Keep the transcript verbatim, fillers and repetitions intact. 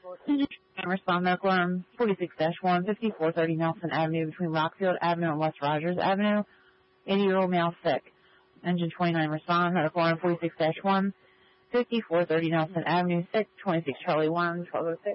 Respond medical arm forty-six dash one, fifty-four thirty Nelson Avenue between Rockfield Avenue and West Rogers Avenue. eighty-year-old male sick. Engine twenty-nine respond medical arm forty-six dash one, fifty-four thirty Nelson Avenue, sick, twenty-six Charlie one, twelve oh six.